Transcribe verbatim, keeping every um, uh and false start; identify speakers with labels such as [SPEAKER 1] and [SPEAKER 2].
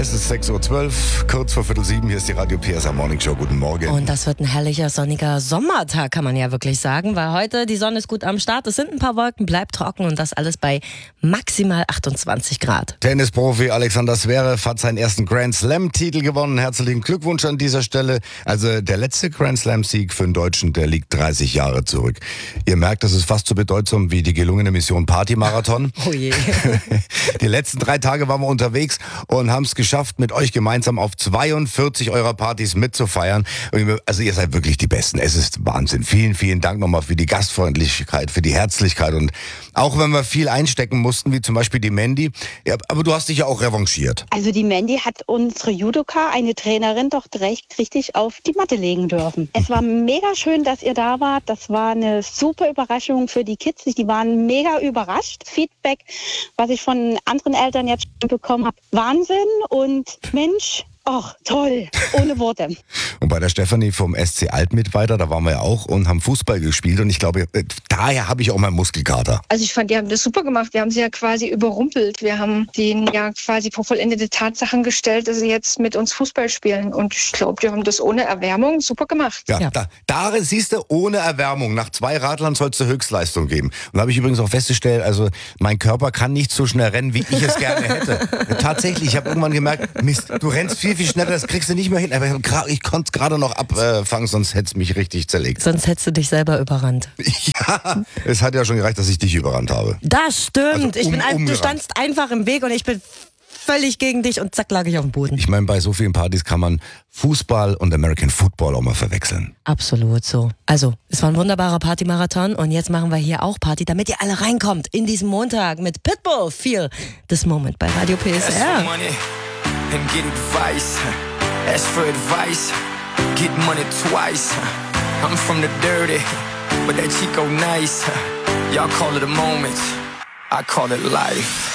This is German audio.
[SPEAKER 1] Es ist sechs Uhr zwölf, kurz vor Viertel sieben. Hier ist die Radio P S A Morning Show. Guten Morgen.
[SPEAKER 2] Und das wird ein herrlicher, sonniger Sommertag, kann man ja wirklich sagen, weil heute die Sonne ist gut am Start. Es sind ein paar Wolken, bleibt trocken und das alles bei maximal achtundzwanzig Grad.
[SPEAKER 1] Tennisprofi Alexander Zverev hat seinen ersten Grand Slam-Titel gewonnen. Herzlichen Glückwunsch an dieser Stelle. Also der letzte Grand Slam-Sieg für einen Deutschen, der liegt dreißig Jahre zurück. Ihr merkt, das ist fast so bedeutsam wie die gelungene Mission Party-Marathon.
[SPEAKER 2] Oh je.
[SPEAKER 1] Die letzten drei Tage waren wir unterwegs und haben es geschafft, mit euch gemeinsam auf zweiundvierzig eurer Partys mitzufeiern. Also ihr seid wirklich die Besten. Es ist Wahnsinn. Vielen, vielen Dank nochmal für die Gastfreundlichkeit, für die Herzlichkeit. Und auch wenn wir viel einstecken mussten, wie zum Beispiel die Mandy, ja, aber du hast dich ja auch revanchiert.
[SPEAKER 3] Also die Mandy hat unsere Judoka, eine Trainerin, doch direkt richtig auf die Matte legen dürfen. Es war mega schön, dass ihr da wart. Das war eine super Überraschung für die Kids. Die waren mega überrascht. Feedback, was ich von anderen Eltern jetzt bekommen habe, Wahnsinn. Und Mensch, ach, toll, ohne Worte.
[SPEAKER 1] Und bei der Stefanie vom S C Altmittweida, da waren wir ja auch und haben Fußball gespielt. Und ich glaube, daher habe ich auch meinen Muskelkater.
[SPEAKER 4] Also ich fand, die haben das super gemacht. Wir haben sie ja quasi überrumpelt. Wir haben denen ja quasi vor vollendete Tatsachen gestellt, dass sie jetzt mit uns Fußball spielen. Und ich glaube, die haben das ohne Erwärmung super gemacht.
[SPEAKER 1] Ja,
[SPEAKER 2] Ja.
[SPEAKER 1] Da, da siehst du, ohne Erwärmung. Nach zwei Radlern soll es eine Höchstleistung geben. Und da habe ich übrigens auch festgestellt, also mein Körper kann nicht so schnell rennen, wie ich es gerne hätte. Tatsächlich, ich habe irgendwann gemerkt, Mist, du rennst viel, viel schneller, das kriegst du nicht mehr hin. Aber ich konnte es gerade noch abfangen, sonst hätte es mich richtig zerlegt.
[SPEAKER 2] Sonst hättest du dich selber überrannt.
[SPEAKER 1] Ja, es hat ja schon gereicht, dass ich dich überrannt habe.
[SPEAKER 2] Das stimmt.
[SPEAKER 1] Also
[SPEAKER 2] ich
[SPEAKER 1] um-
[SPEAKER 2] bin ein, du
[SPEAKER 1] umgerannt.
[SPEAKER 2] standst einfach im Weg und ich bin völlig gegen dich und zack lag ich auf dem Boden.
[SPEAKER 1] Ich meine, bei so vielen Partys kann man Fußball und American Football auch mal verwechseln.
[SPEAKER 2] Absolut so. Also, es war ein wunderbarer Partymarathon und jetzt machen wir hier auch Party, damit ihr alle reinkommt in diesen Montag mit Pitbull. Feel this moment bei Radio P S
[SPEAKER 5] Ask for
[SPEAKER 2] R.
[SPEAKER 5] money and get advice. Ask for advice, get money twice. I'm from the dirty, but that Chico nice. Y'all call it a moment, I call it life.